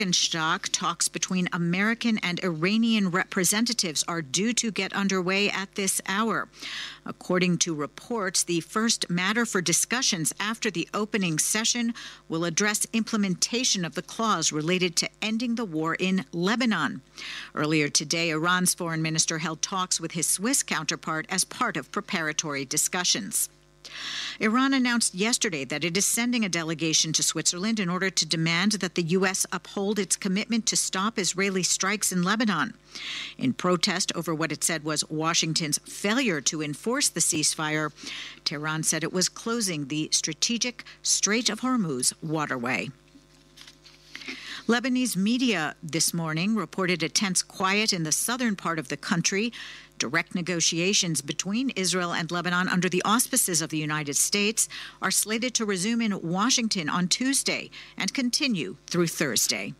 Talks between American and Iranian representatives are due to get underway at this hour. According to reports, the first matter for discussions after the opening session will address implementation of the clause related to ending the war in Lebanon. Earlier today, Iran's foreign minister held talks with his Swiss counterpart as part of preparatory discussions. Iran announced yesterday that it is sending a delegation to Switzerland in order to demand that the U.S. uphold its commitment to stop Israeli strikes in Lebanon. In protest over what it said was Washington's failure to enforce the ceasefire, Tehran said it was closing the strategic Strait of Hormuz waterway. Lebanese media this morning reported a tense quiet in the southern part of the country. Direct negotiations between Israel and Lebanon under the auspices of the United States are slated to resume in Washington on Tuesday and continue through Thursday.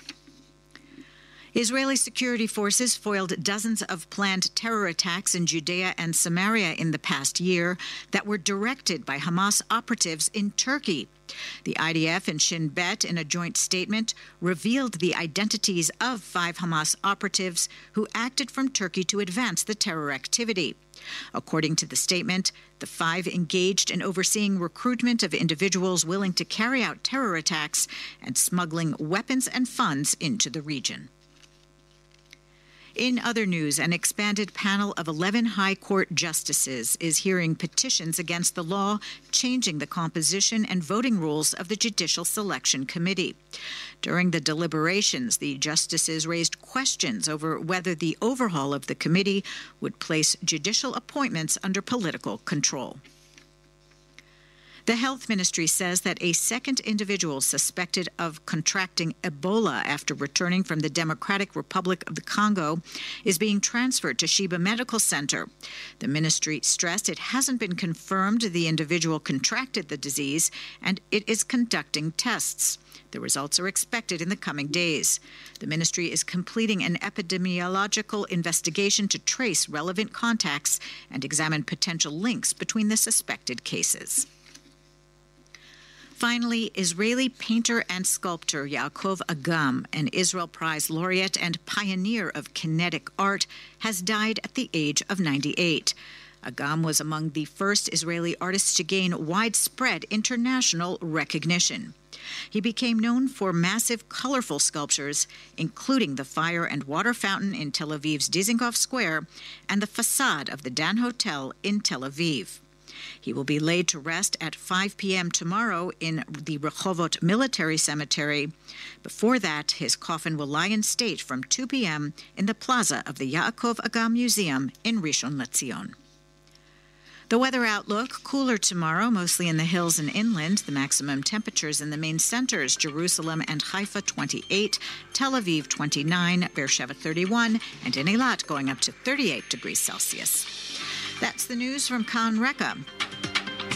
Israeli security forces foiled dozens of planned terror attacks in Judea and Samaria in the past year that were directed by Hamas operatives in Turkey. The IDF and Shin Bet, in a joint statement, revealed the identities of 5 Hamas operatives who acted from Turkey to advance the terror activity. According to the statement, the 5 engaged in overseeing recruitment of individuals willing to carry out terror attacks and smuggling weapons and funds into the region. In other news, an expanded panel of 11 High Court justices is hearing petitions against the law changing the composition and voting rules of the Judicial Selection Committee. During the deliberations, the justices raised questions over whether the overhaul of the committee would place judicial appointments under political control. The health ministry says that a second individual suspected of contracting Ebola after returning from the Democratic Republic of the Congo is being transferred to Sheba Medical Center. The ministry stressed it hasn't been confirmed the individual contracted the disease, and it is conducting tests. The results are expected in the coming days. The ministry is completing an epidemiological investigation to trace relevant contacts and examine potential links between the suspected cases. Finally, Israeli painter and sculptor Yaakov Agam, an Israel Prize laureate and pioneer of kinetic art, has died at the age of 98. Agam was among the first Israeli artists to gain widespread international recognition. He became known for massive, colorful sculptures, including the fire and water fountain in Tel Aviv's Dizengoff Square and the facade of the Dan Hotel in Tel Aviv. He will be laid to rest at 5 p.m. tomorrow in the Rehovot Military Cemetery. Before that, his coffin will lie in state from 2 p.m. in the plaza of the Yaakov Agam Museum in Rishon LeZion. The weather outlook: cooler tomorrow, mostly in the hills and inland. The maximum temperatures in the main centers: Jerusalem and Haifa 28, Tel Aviv 29, Beersheba 31, and in Eilat going up to 38 degrees Celsius. That's the news from Kan Reka.